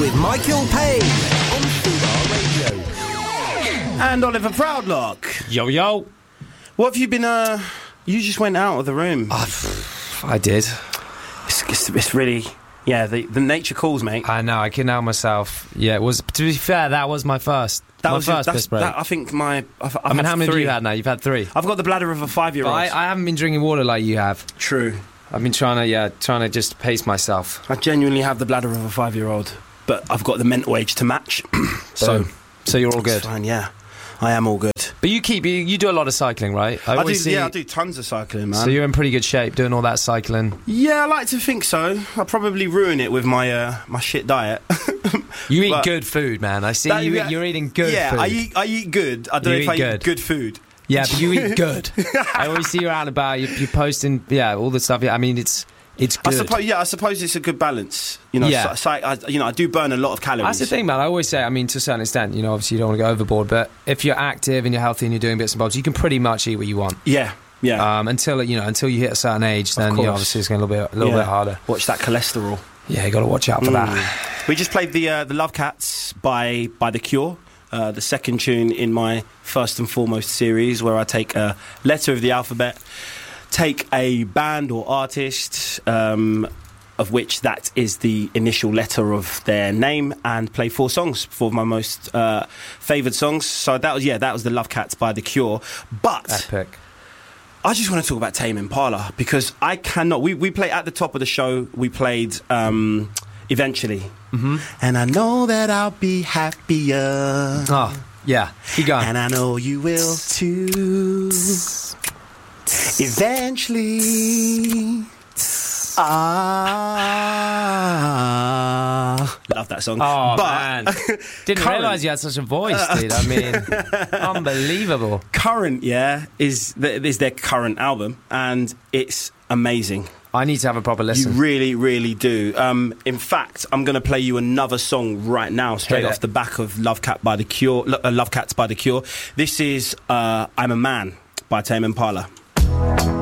with Michael Payne on Fubar Radio. And Oliver Proudlock. Yo, yo. What have you been, you just went out of the room. I did. It's really, yeah, the nature calls, mate. I know, I couldn't help myself. Yeah, it was, to be fair, that was my first. Piss break. I think I mean, how many have you had now? You've had 3. I've got the bladder of a 5-year-old. But I haven't been drinking water like you have. True. I've been trying to just pace myself. I genuinely have the bladder of a 5-year-old, but I've got the mental age to match. So you're all good. It's fine, yeah. I am all good. But you do a lot of cycling, right? I do tons of cycling, man. So you're in pretty good shape doing all that cycling. Yeah, I like to think so. I'll probably ruin it with my my shit diet. You eat good food, man. I see you're eating good food. Yeah, I eat good. I don't know if I eat good food. Yeah, but you eat good. I always see you out and about. You're posting, all the stuff. Yeah, I mean, it's good. I suppose it's a good balance. You know, yeah. I do burn a lot of calories. That's the thing, man. I always say, I mean, to a certain extent, obviously you don't want to go overboard, but if you're active and you're healthy and you're doing bits and bobs, you can pretty much eat what you want. Yeah. Yeah. Until you hit a certain age, then obviously it's going to be a little bit harder. Watch that cholesterol. Yeah, you got to watch out for that. We just played the Love Cats by The Cure. The second tune in my First and Foremost series, where I take a letter of the alphabet, take a band or artist, of which that is the initial letter of their name, and play 4 songs, 4 of my most favoured songs. So that was the Love Cats by The Cure. But epic. I just want to talk about Tame Impala, because I cannot. We play at the top of the show. We played Eventually. Mm-hmm. And I know that I'll be happier. Oh, yeah. Keep going. And I know you will too. Eventually. Love that song. Oh, man. Didn't realise you had such a voice, dude. I mean, unbelievable. Current, is their current album, and it's amazing. I need to have a proper listen. You really, really do. In fact, I'm going to play you another song right now, straight off the back of Love Cats by The Cure. This is I'm a Man by Tame Impala.